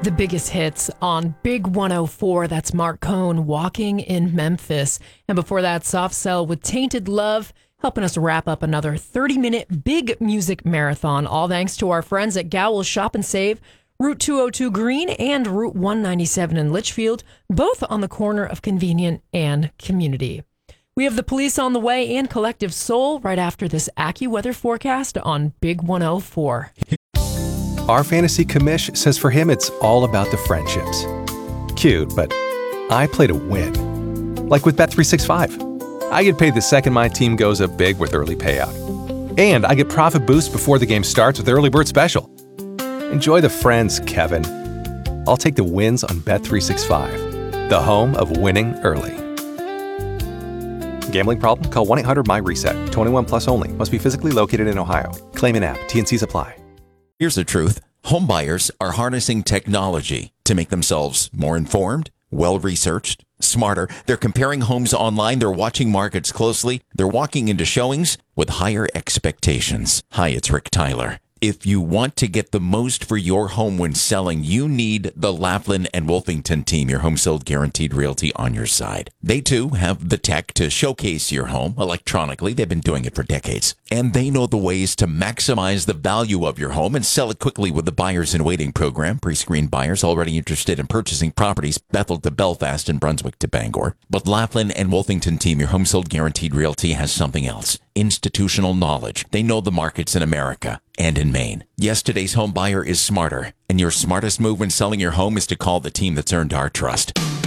The biggest hits on Big 104. That's Mark Cohn, Walking in Memphis. And before that, Soft Cell with Tainted Love, helping us wrap up another 30-minute big music marathon. All thanks to our friends at Gowell Shop and Save, Route 202 Green and Route 197 in Litchfield, both on the corner of convenient and community. We have the Police on the way and Collective Soul right after this AccuWeather forecast on Big 104. Our fantasy commish says for him it's all about the friendships. Cute, but I play to win. Like with Bet365. I get paid the second my team goes up big with early payout. And I get profit boost before the game starts with Early Bird Special. Enjoy the friends, Kevin. I'll take the wins on Bet365, the home of winning early. Gambling problem? Call 1-800-MY-RESET. 21 plus only. Must be physically located in Ohio. Claim in app. T&Cs apply. Here's the truth. Home buyers are harnessing technology to make themselves more informed, well-researched, smarter. They're comparing homes online. They're watching markets closely. They're walking into showings with higher expectations. Hi, it's Rick Tyler. If you want to get the most for your home when selling, you need the Laughlin and Wolfington team, your home sold guaranteed realty, on your side. They, too, have the tech to showcase your home electronically. They've been doing it for decades. And they know the ways to maximize the value of your home and sell it quickly with the Buyers in Waiting program. Pre-screened buyers already interested in purchasing properties, Bethel to Belfast and Brunswick to Bangor. But Laughlin and Wolfington team, your home sold guaranteed realty, has something else. Institutional knowledge. They know the markets in America and in Maine. Yes, today's home buyer is smarter, and your smartest move when selling your home is to call the team that's earned our trust.